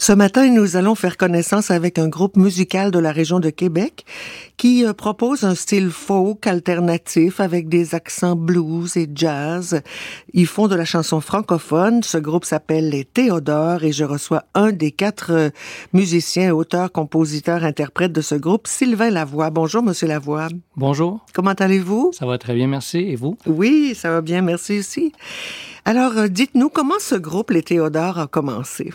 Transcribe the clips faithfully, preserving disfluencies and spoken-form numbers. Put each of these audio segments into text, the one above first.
Ce matin, nous allons faire connaissance avec un groupe musical de la région de Québec qui euh, propose un style folk alternatif avec des accents blues et jazz. Ils font de la chanson francophone. Ce groupe s'appelle les Théodores et je reçois un des quatre euh, musiciens, auteurs, compositeurs, interprètes de ce groupe, Sylvain Lavoie. Bonjour, Monsieur Lavoie. Bonjour. Comment allez-vous? Ça va très bien, merci. Et vous? Oui, ça va bien, merci aussi. Alors, euh, dites-nous, comment ce groupe, les Théodores, a commencé?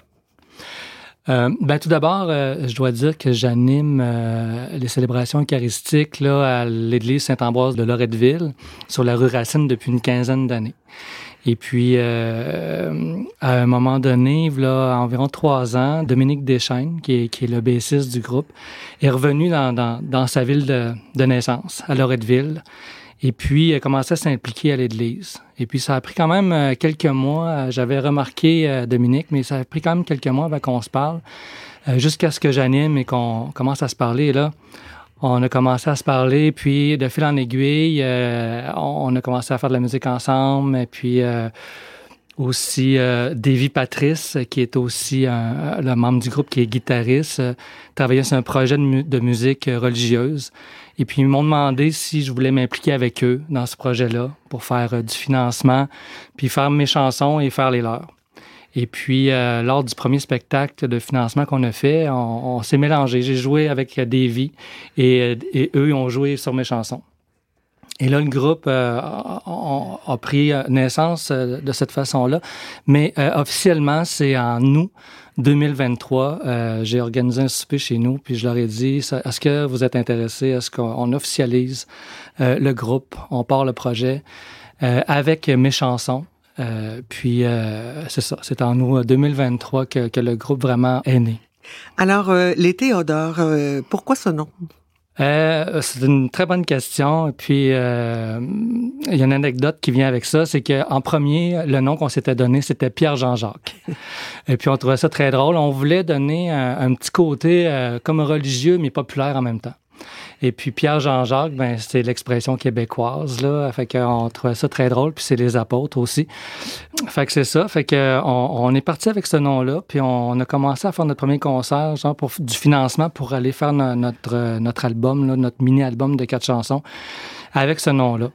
Euh, ben, tout d'abord, euh, je dois dire que j'anime euh, les célébrations eucharistiques là, à l'église Saint-Ambroise de Loretteville, sur la rue Racine, depuis une quinzaine d'années. Et puis, euh, à un moment donné, il y a environ trois ans, Dominique Deschaines, qui est, qui est le bassiste du groupe, est revenu dans, dans, dans sa ville de, de naissance, à Loretteville. Et puis, il a commencé à s'impliquer à l'église. Et puis, ça a pris quand même quelques mois. J'avais remarqué euh, Dominique, mais ça a pris quand même quelques mois avant qu'on se parle, euh, jusqu'à ce que j'anime et qu'on commence à se parler. Et là, on a commencé à se parler, puis de fil en aiguille, euh, on a commencé à faire de la musique ensemble. Et puis, euh, aussi euh, Davy Patrice, qui est aussi un, le membre du groupe, qui est guitariste, euh, travaillait sur un projet de, mu- de musique religieuse. Et puis, ils m'ont demandé si je voulais m'impliquer avec eux dans ce projet-là pour faire euh, du financement, puis faire mes chansons et faire les leurs. Et puis, euh, lors du premier spectacle de financement qu'on a fait, on, on s'est mélangés. J'ai joué avec Davy et, et eux ont joué sur mes chansons. Et là, le groupe euh, a, a, a pris naissance euh, de cette façon-là. Mais euh, officiellement, c'est en août deux mille vingt-trois. Euh, j'ai organisé un souper chez nous, puis je leur ai dit, est-ce que vous êtes intéressés? Est-ce qu'on officialise euh, le groupe? On part le projet euh, avec mes chansons. Euh, puis, euh, c'est ça, c'est en août deux mille vingt-trois que, que le groupe vraiment est né. Alors, euh, les Théodores, euh, pourquoi ce nom? Euh, c'est une très bonne question. Puis, euh, il y a une anecdote qui vient avec ça, c'est qu'en premier, le nom qu'on s'était donné, c'était Pierre Jean-Jacques. Et puis, on trouvait ça très drôle. On voulait donner un, un petit côté euh, comme religieux, mais populaire en même temps. Et puis, Pierre Jean-Jacques, ben, c'est l'expression québécoise, là. Fait qu'on trouvait ça très drôle. Puis, c'est les apôtres aussi. Fait que c'est ça. Fait que on, on est parti avec ce nom-là. Puis, on a commencé à faire notre premier concert, genre, pour du financement pour aller faire no, notre, notre album, là, notre mini-album de quatre chansons avec ce nom-là.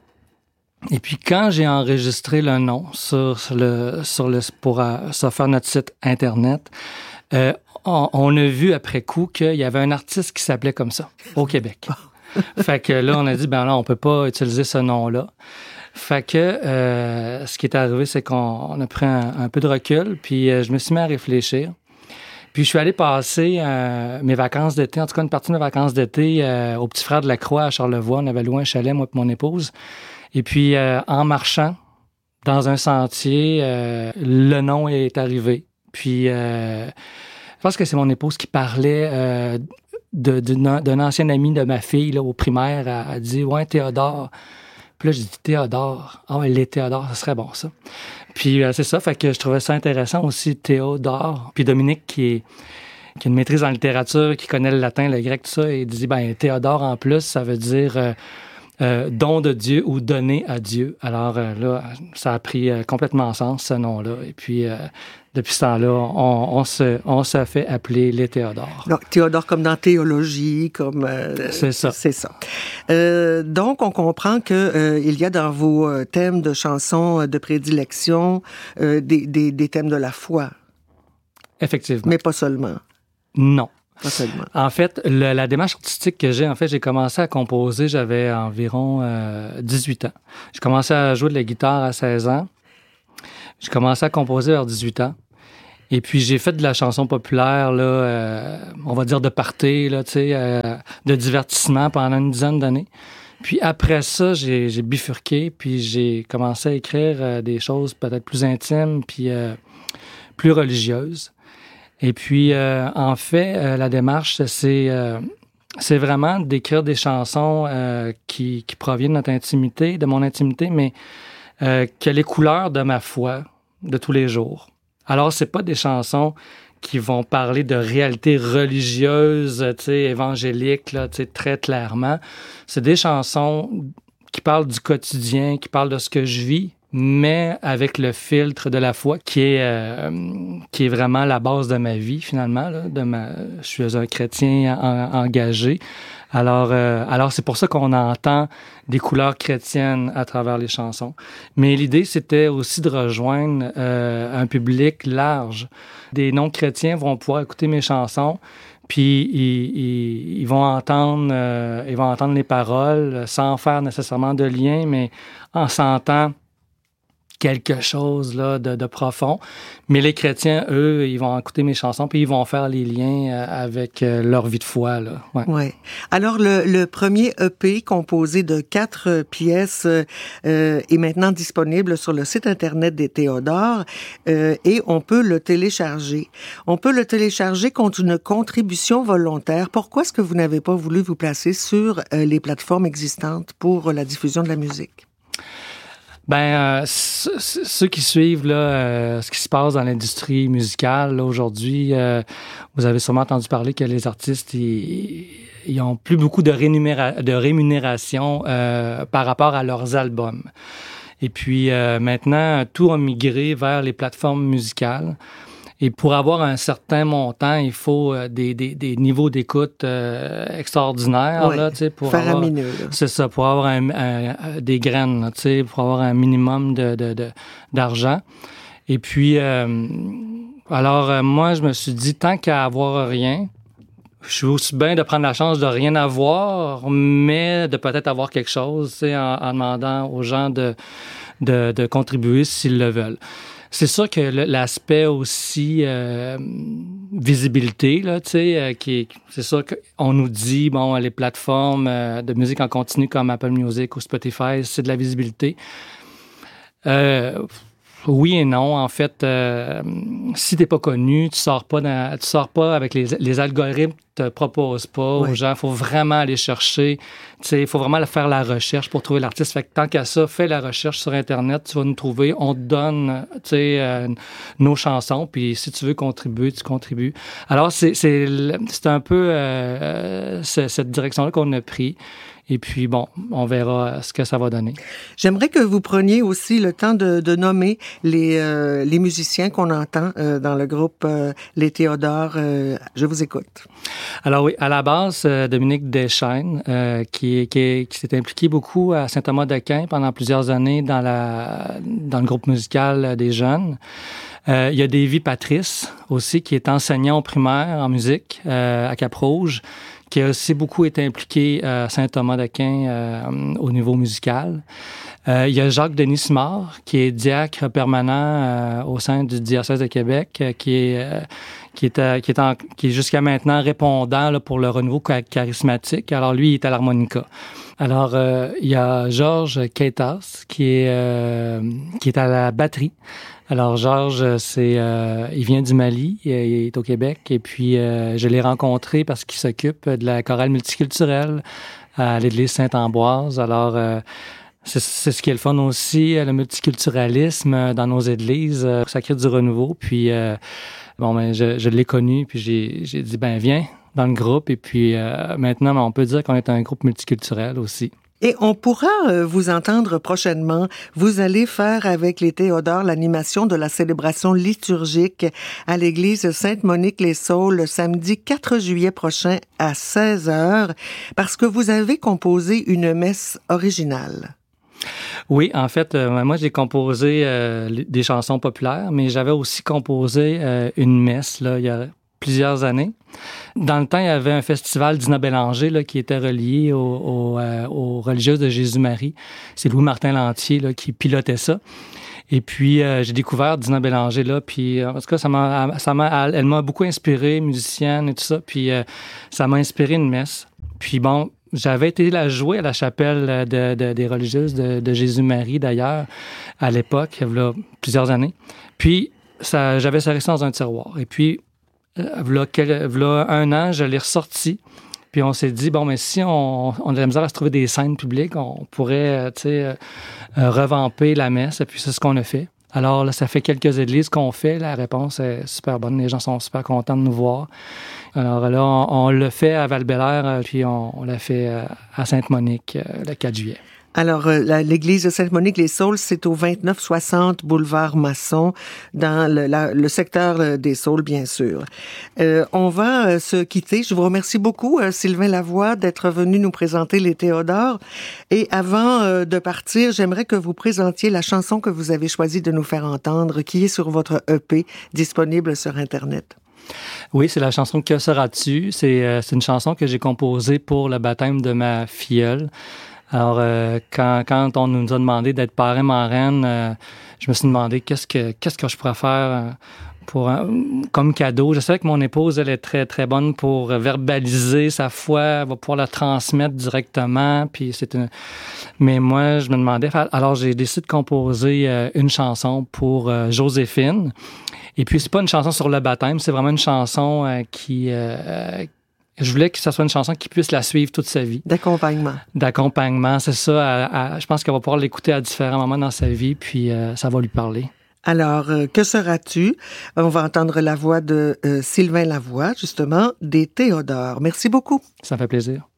Et puis, quand j'ai enregistré le nom sur le, sur le, pour euh, ça faire notre site Internet, euh, on, on a vu après coup qu'il y avait un artiste qui s'appelait comme ça, au Québec. Fait que là, on a dit, ben là, on peut pas utiliser ce nom-là. Fait que euh, ce qui est arrivé, c'est qu'on on a pris un, un peu de recul, puis euh, je me suis mis à réfléchir. Puis je suis allé passer euh, mes vacances d'été, en tout cas une partie de mes vacances d'été, euh, au Petit Frère de la Croix à Charlevoix. On avait loué un chalet, moi et mon épouse. Et puis, euh, en marchant dans un sentier, euh, le nom est arrivé. Puis, euh, je pense que c'est mon épouse qui parlait euh, de, de, d'un ancien ami de ma fille là, au primaire. Elle a dit « Ouais, Théodore ». Puis là, j'ai dit « Théodore ». Ah ouais, les Théodore, ça serait bon, ça. Puis, euh, c'est ça, fait que je trouvais ça intéressant aussi, Théodore. Puis Dominique, qui, est, qui a une maîtrise en littérature, qui connaît le latin, le grec, tout ça, il dit « Ben, Théodore, en plus, ça veut dire... Euh, Euh, don de Dieu ou donné à Dieu. » Alors euh, là, ça a pris euh, complètement sens, ce nom-là. Et puis, euh, depuis ce temps-là, on, on, se, on se fait appeler les Théodores. Donc, Théodore comme dans théologie, comme... Euh, c'est ça. C'est ça. Euh, donc, on comprend que euh, il y a dans vos euh, thèmes de chansons de prédilection euh, des, des, des thèmes de la foi. Effectivement. Mais pas seulement. Non. Pas seulement. En fait, le, la démarche artistique que j'ai, en fait, j'ai commencé à composer, j'avais environ euh, dix-huit ans. J'ai commencé à jouer de la guitare à seize ans. J'ai commencé à composer vers dix-huit ans. Et puis, j'ai fait de la chanson populaire, là, euh, on va dire de party, là, tu sais, euh, de divertissement pendant une dizaine d'années. Puis après ça, j'ai, j'ai bifurqué, puis j'ai commencé à écrire euh, des choses peut-être plus intimes, puis euh, plus religieuses. Et puis, euh, en fait, euh, la démarche, c'est, euh, c'est vraiment d'écrire des chansons euh, qui, qui proviennent de notre intimité, de mon intimité, mais euh, que les couleurs de ma foi de tous les jours. Alors, c'est pas des chansons qui vont parler de réalité religieuse, tu sais, évangélique, là, tu sais, très clairement. C'est des chansons qui parlent du quotidien, qui parlent de ce que je vis, mais avec le filtre de la foi qui est euh, qui est vraiment la base de ma vie, finalement. Là, de ma, je suis un chrétien en, engagé. Alors, euh, alors c'est pour ça qu'on entend des couleurs chrétiennes à travers les chansons. Mais l'idée, c'était aussi de rejoindre euh, un public large. Des non-chrétiens vont pouvoir écouter mes chansons, puis ils, ils, ils vont entendre, euh, ils vont entendre les paroles sans faire nécessairement de lien, mais en sentant quelque chose là, de, de profond. Mais les chrétiens, eux, ils vont écouter mes chansons puis ils vont faire les liens avec leur vie de foi. Là. Ouais. Ouais. Alors, le, le premier E P, composé de quatre pièces, euh, est maintenant disponible sur le site Internet des Théodores euh, et on peut le télécharger. On peut le télécharger contre une contribution volontaire. Pourquoi est-ce que vous n'avez pas voulu vous placer sur euh, les plateformes existantes pour la diffusion de la musique? Ben, euh, c- c- ceux qui suivent là, euh, ce qui se passe dans l'industrie musicale là, aujourd'hui, euh, vous avez sûrement entendu parler que les artistes, ils, ils ont plus beaucoup de, rémunéra- de rémunération euh, par rapport à leurs albums. Et puis euh, maintenant, tout a migré vers les plateformes musicales. Et pour avoir un certain montant, il faut euh, des, des, des niveaux d'écoute euh, extraordinaires. Ouais, là, tu sais, pour faramineux. Avoir, là. c'est ça, pour avoir un, un, des graines, là, tu sais, pour avoir un minimum de, de, de, d'argent. Et puis, euh, alors euh, moi, je me suis dit, tant qu'à avoir rien, je suis aussi bien de prendre la chance de rien avoir, mais de peut-être avoir quelque chose, tu sais, en, en demandant aux gens de, de, de contribuer s'ils le veulent. C'est sûr que le, l'aspect aussi euh, visibilité, là, tu sais, euh, qui c'est sûr qu'on nous dit, bon, les plateformes euh, de musique en continu comme Apple Music ou Spotify, c'est de la visibilité. Euh, oui et non. En fait, euh, si t'es pas connu, tu sors pas dans, tu sors pas avec les, les algorithmes te proposent pas Ouais. aux gens. Il faut vraiment aller chercher. Tu sais, il faut vraiment faire la recherche pour trouver l'artiste. Fait que tant qu'à ça, fais la recherche sur Internet, tu vas nous trouver. On te donne, tu sais, euh, nos chansons. Puis si tu veux contribuer, tu contribues. Alors c'est c'est c'est un peu euh, c'est, cette direction-là qu'on a pris. Et puis, bon, on verra ce que ça va donner. J'aimerais que vous preniez aussi le temps de, de nommer les, euh, les musiciens qu'on entend euh, dans le groupe euh, Les Théodores. Euh, je vous écoute. Alors oui, à la base, euh, Dominique Deschaines, euh, qui, qui, qui s'est impliqué beaucoup à Saint-Thomas-d'Aquin pendant plusieurs années dans, la, dans le groupe musical des jeunes. Euh, il y a Davy Patrice aussi, qui est enseignant au primaire en musique euh, à Cap-Rouge, qui a aussi beaucoup été impliqué à Saint-Thomas-d'Aquin euh, au niveau musical. Euh, il y a Jacques-Denis Simard, qui est diacre permanent euh, au sein du diocèse de Québec, euh, qui est euh, qui est, euh, qui est, en, qui est jusqu'à maintenant répondant là, pour le renouveau charismatique. Alors lui, il est à l'harmonica. Alors euh, il y a Georges Queitas, qui est euh, qui est à la batterie. Alors Georges, c'est euh, il vient du Mali, il est au Québec, et puis euh, je l'ai rencontré parce qu'il s'occupe de la chorale multiculturelle à l'église Sainte-Ambroise. Alors euh, c'est, c'est ce qui est le fun aussi, le multiculturalisme dans nos églises, euh, ça crée du renouveau. Puis euh, bon, ben je, je l'ai connu, puis j'ai, j'ai dit ben viens dans le groupe, et puis euh, maintenant on peut dire qu'on est un groupe multiculturel aussi. Et on pourra euh, vous entendre prochainement. Vous allez faire avec les Théodores l'animation de la célébration liturgique à l'église Sainte-Monique-les-Saules le samedi quatre juillet prochain à seize heures parce que vous avez composé une messe originale. Oui, en fait, euh, moi, j'ai composé euh, des chansons populaires, mais j'avais aussi composé euh, une messe, là, il y a plusieurs années. Dans le temps, il y avait un festival d'Ina Bélanger là, qui était relié au, au, euh, aux religieuses de Jésus-Marie. C'est Louis-Martin Lantier là, qui pilotait ça. Et puis, euh, j'ai découvert Dina Bélanger là, puis en tout cas, ça m'a, ça m'a, elle m'a beaucoup inspiré, musicienne et tout ça, puis euh, ça m'a inspiré une messe. Puis bon, j'avais été la jouer à la chapelle de, de, des religieuses de, de Jésus-Marie, d'ailleurs, à l'époque, il y a plusieurs années. Puis, ça, j'avais ça resté dans un tiroir. Et puis, V'là, quel, v'là un an, je l'ai ressorti. Puis on s'est dit, bon, mais si on, on a de la misère à se trouver des scènes publiques, on pourrait, tu sais, euh, revamper la messe. Et puis c'est ce qu'on a fait. Alors là, ça fait quelques églises qu'on fait. La réponse est super bonne. Les gens sont super contents de nous voir. Alors là, on, on l'a fait à Val-Bélair, puis on, on l'a fait à Sainte-Monique le quatre juillet. Alors, euh, la, l'église de Sainte-Monique-les-Saules, c'est au vingt-neuf soixante boulevard Masson, dans le, la, le secteur des Saules, bien sûr. Euh, on va euh, se quitter. Je vous remercie beaucoup, euh, Sylvain Lavoie, d'être venu nous présenter les Théodores. Et avant euh, de partir, j'aimerais que vous présentiez la chanson que vous avez choisi de nous faire entendre, qui est sur votre E P, disponible sur Internet. Oui, c'est la chanson « Que seras-tu ». C'est, euh, c'est une chanson que j'ai composée pour le baptême de ma filleule. Alors, euh, quand, quand on nous a demandé d'être parrain marraine, euh, je me suis demandé qu'est-ce que qu'est-ce que je pourrais faire pour euh, comme cadeau. Je savais que mon épouse, elle est très, très bonne pour verbaliser sa foi, elle va pouvoir la transmettre directement, puis c'est une... Mais moi, je me demandais... Alors, j'ai décidé de composer euh, une chanson pour euh, Joséphine. Et puis, c'est pas une chanson sur le baptême, c'est vraiment une chanson euh, qui... Euh, Je voulais que ça soit une chanson qui puisse la suivre toute sa vie. D'accompagnement. D'accompagnement, c'est ça. Elle, elle, je pense qu'elle va pouvoir l'écouter à différents moments dans sa vie, puis euh, ça va lui parler. Alors, euh, que seras-tu? On va entendre la voix de euh, Sylvain Lavoie, justement, des Théodores. Merci beaucoup. Ça me fait plaisir.